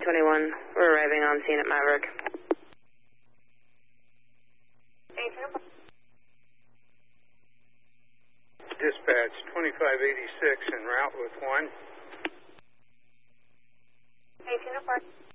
1021. We're arriving on scene at Maverick. Dispatch 2586 en route with 1. 1804.